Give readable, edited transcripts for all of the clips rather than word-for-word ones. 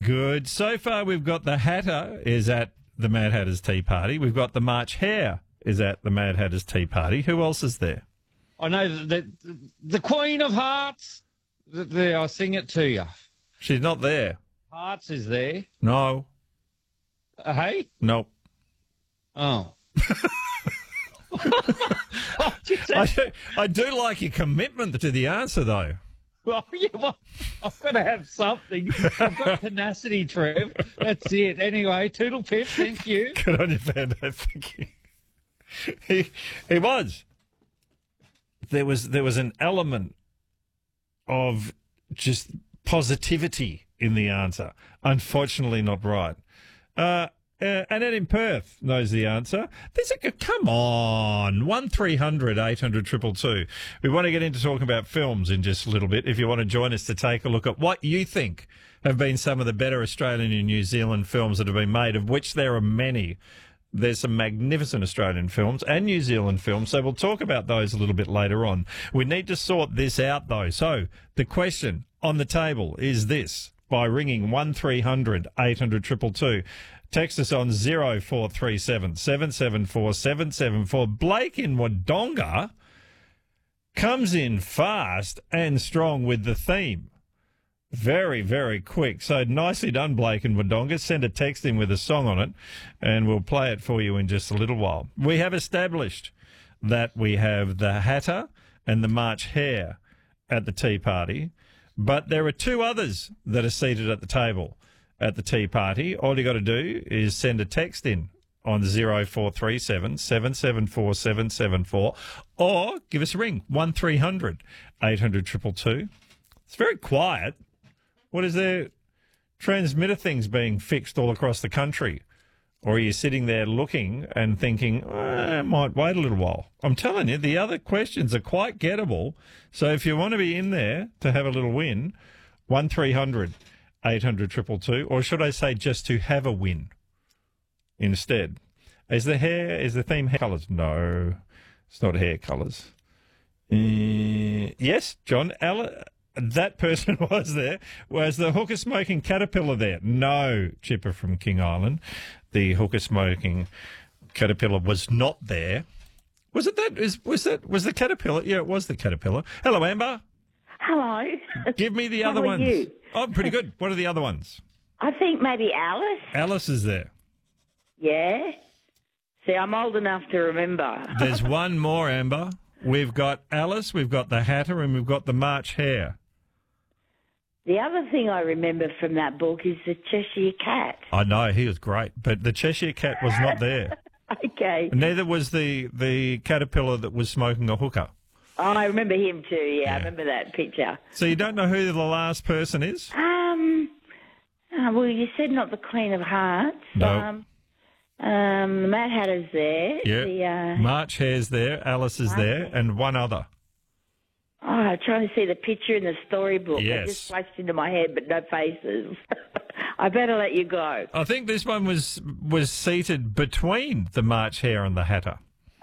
Good. So far, we've got the Hatter is at the Mad Hatter's Tea Party. We've got the March Hare is at the Mad Hatter's Tea Party. Who else is there? I know the Queen of Hearts. There, I'll sing it to you. She's not there. Hearts is there. No. Hey? Nope. Oh. I do like your commitment to the answer, though. Well, I've got to have something. I've got tenacity, Trev. That's it. Anyway, toodle pip, thank you. Good on you, Fando. Thank you. He was. There was an element of just positivity in the answer. Unfortunately, not right. Annette in Perth knows the answer. Come on, 1300 800 222. We want to get into talking about films in just a little bit. If you want to join us to take a look at what you think have been some of the better Australian and New Zealand films that have been made, of which there are many. There's some magnificent Australian films and New Zealand films, so we'll talk about those a little bit later on. We need to sort this out, though. So the question on the table is this, by ringing 1300 800 222. Text us on 0437 774 774. Blake in Wodonga comes in fast and strong with the theme. Very, very quick. So nicely done, Blake in Wodonga. Send a text in with a song on it, and we'll play it for you in just a little while. We have established that we have the Hatter and the March Hare at the tea party, but there are two others that are seated at the table at the tea party. All you got to do is send a text in on 0437 774 774 or give us a ring, 1300 800 222. It's very quiet. What is there? Transmitter things being fixed all across the country? Or are you sitting there looking and thinking, I might wait a little while? I'm telling you, the other questions are quite gettable. So if you want to be in there to have a little win, 1300 800 222, or should I say just to have a win instead? Is the theme hair colours? No, it's not hair colours. Yes, John, that person was there. Was the hooker smoking caterpillar there? No, Chipper from King Island. The hooker smoking caterpillar was not there. Was it that? Was the caterpillar? Yeah, it was the caterpillar. Hello, Amber. Hello. Give me the other How are ones. you? Oh, pretty good. What are the other ones? I think maybe Alice. Alice is there. Yeah. See, I'm old enough to remember. There's one more, Amber. We've got Alice, we've got the Hatter, and we've got the March Hare. The other thing I remember from that book is the Cheshire Cat. I know, he was great, but the Cheshire Cat was not there. Okay. Neither was the caterpillar that was smoking a hooker. Oh, I remember him too. Yeah, I remember that picture. So you don't know who the last person is? Well, you said not the Queen of Hearts. No. The Mad Hatter's there. Yeah. March Hare's there, Alice is there, and one other. Oh, I'm trying to see the picture in the storybook. Yes. It just flashed into my head, but no faces. I better let you go. I think this one was seated between the March Hare and the Hatter.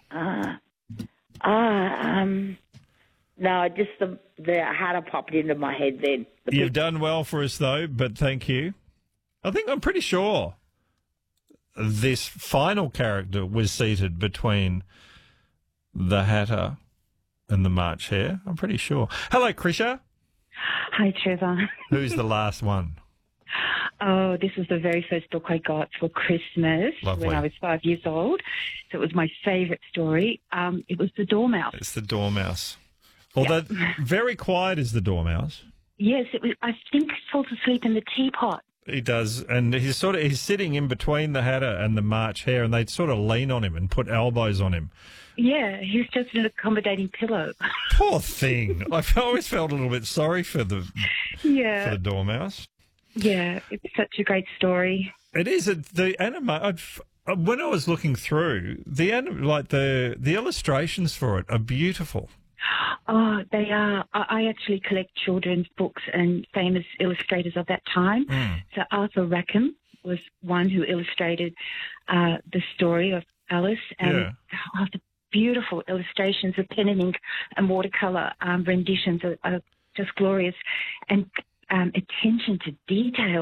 No, just the Hatter popped into my head then. You've done well for us, though, but thank you. I'm pretty sure this final character was seated between the Hatter and the March Hare. I'm pretty sure. Hello, Krisha. Hi, Trevor. Who's the last one? Oh, this was the very first book I got for Christmas Lovely. when I was 5 years old. So it was my favourite story. It was The Dormouse. It's the Dormouse. Although very quiet is the Dormouse. Yes, it was. I think he falls asleep in the teapot. He does, and he's sitting in between the Hatter and the March Hare, and they sort of lean on him and put elbows on him. Yeah, he's just an accommodating pillow. Poor thing. I've always felt a little bit sorry for the Dormouse. Yeah, it's such a great story. It is. The anime. When I was looking through the illustrations for it are beautiful. Oh, they are. I actually collect children's books and famous illustrators of that time. So Arthur Rackham was one who illustrated the story of Alice, and the beautiful illustrations of pen and ink and watercolour renditions are just glorious, and attention to detail.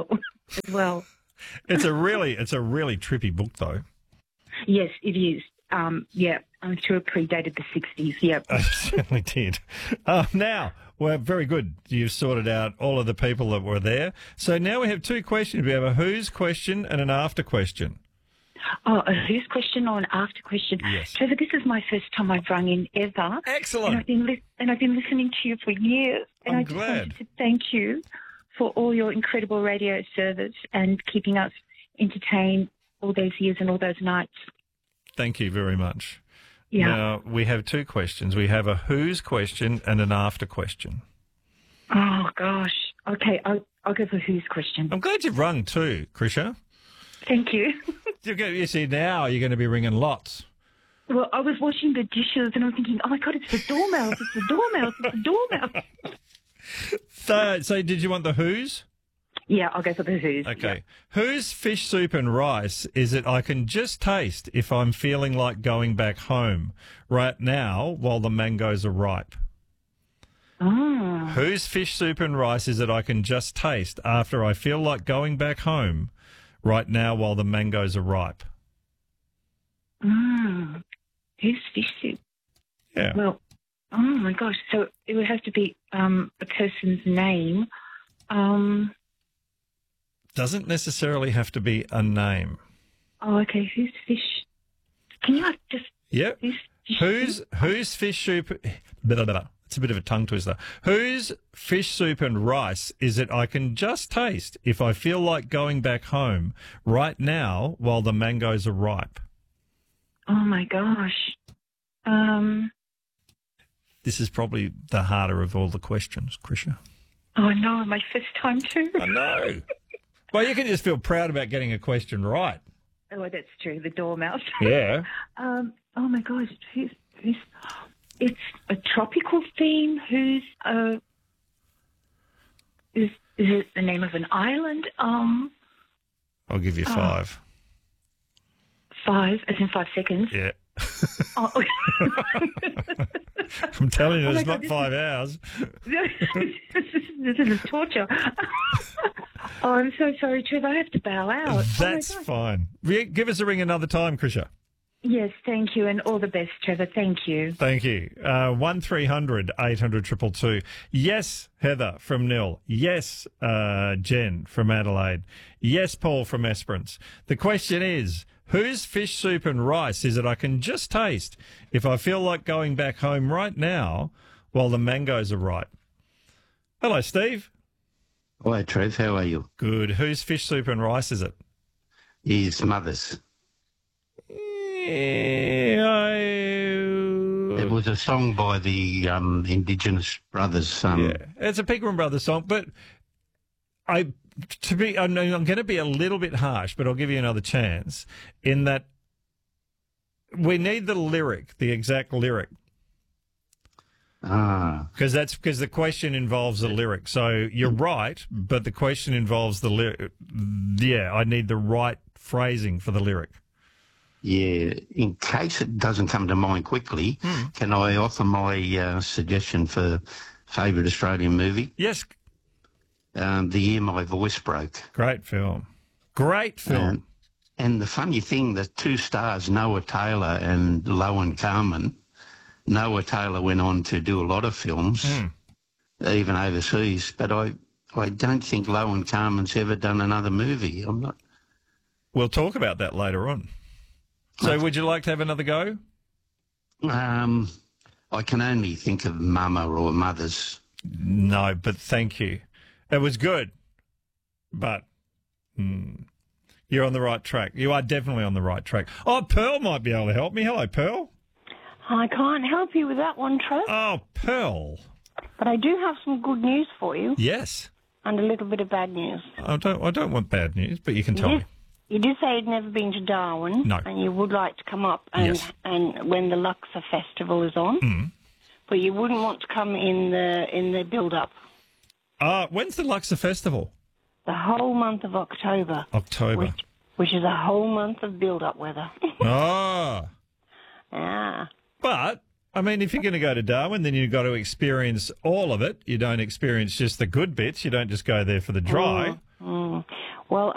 as well. It's a really trippy book, though. Yes, it is. Yeah, I'm sure it predated the 60s. Yep. I certainly did. Now, well, very good. You've sorted out all of the people that were there. So now we have two questions. We have a who's question and an after question. Oh, a who's question or an after question? Yes. Trevor, this is my first time I've rung in ever. Excellent. And I've been listening to you for years. And I'm I just glad. wanted to thank you for all your incredible radio service and keeping us entertained all those years and all those nights. Thank you very much. Yeah. Now, we have two questions. We have a who's question and an after question. Oh, gosh. Okay, I'll go for who's question. I'm glad you've rung too, Krisha. Thank you. You see, now you're going to be ringing lots. Well, I was washing the dishes and I'm thinking, oh, my God, it's the dormouse, it's the dormouse, it's the dormouse. So did you want the who's? Yeah, I'll go for the who's. Okay. Whose fish soup and rice is it I can just taste if I'm feeling like going back home right now while the mangoes are ripe? Oh. Whose fish soup and rice is it I can just taste after I feel like going back home right now while the mangoes are ripe? Who's fish soup? Yeah. Well, oh, my gosh. So it would have to be a person's name. Doesn't necessarily have to be a name. Oh, okay. Who's fish? Can you just... Yep. Who's Whose fish soup... Blah, blah, blah. It's a bit of a tongue twister. Whose fish soup and rice is it I can just taste if I feel like going back home right now while the mangoes are ripe? Oh, my gosh. This is probably the harder of all the questions, Krisha. Oh, no, my first time too. I know. Well, you can just feel proud about getting a question right. Oh, that's true. The dormouse. Yeah. Oh, my gosh. Who's... It's a tropical theme. Is it the name of an island? I'll give you 5. 5, as in 5 seconds. Yeah. Oh, I'm telling you, Oh my it's God, not 5 hours. this is torture. Oh, I'm so sorry, Trev. I have to bow out. That's fine. Give us a ring another time, Krisha. Yes, thank you, and all the best, Trevor. Thank you. Thank you. 1300 800 222. Yes, Heather from Nil. Yes, Jen from Adelaide. Yes, Paul from Esperance. The question is, whose fish soup and rice is it I can just taste if I feel like going back home right now while the mangoes are ripe? Hello, Steve. Hi, Trev. How are you? Good. Whose fish soup and rice is it? His mother's. There was a song by the Indigenous Brothers. Yeah, it's a Pegram Brothers song, but I'm going to be a little bit harsh, but I'll give you another chance in that we need the lyric, the exact lyric. Because the question involves the lyric. So you're right, but the question involves the lyric. Yeah, I need the right phrasing for the lyric. Yeah, in case it doesn't come to mind quickly, can I offer my suggestion for favourite Australian movie? Yes. The Year My Voice Broke. Great film. Great film. And the funny thing, the two stars, Noah Taylor and Lowen Carmen, Noah Taylor went on to do a lot of films, even overseas, but I don't think Lowen Carmen's ever done another movie. I'm not... We'll talk about that later on. So would you like to have another go? I can only think of Mama or Mothers. No, but thank you. It was good, but you're on the right track. You are definitely on the right track. Oh, Pearl might be able to help me. Hello, Pearl. I can't help you with that one, Trev. Oh, Pearl. But I do have some good news for you. Yes. And a little bit of bad news. I don't want bad news, but you can tell me. You did say you'd never been to Darwin. No. And you would like to come up and when the Luxor Festival is on. But you wouldn't want to come in the build-up. When's the Luxor Festival? The whole month of October. October. Which is a whole month of build-up weather. Ah. Yeah. But, I mean, if you're going to go to Darwin, then you've got to experience all of it. You don't experience just the good bits. You don't just go there for the dry. Well,